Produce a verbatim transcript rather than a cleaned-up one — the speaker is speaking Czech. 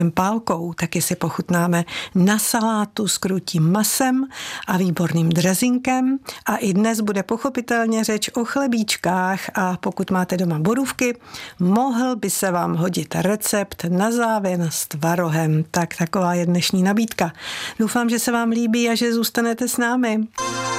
pálkou, taky si pochutnáme na salátu s krutím masem a výborným drezinkem. A i dnes bude pochopitelně řeč o chlebíčkách a pokud máte doma borůvky, mohl by se vám hodit recept na závěn s tvarohem. Tak taková je dnešní nabídka. Doufám, že se vám líbí a že zůstanete s námi.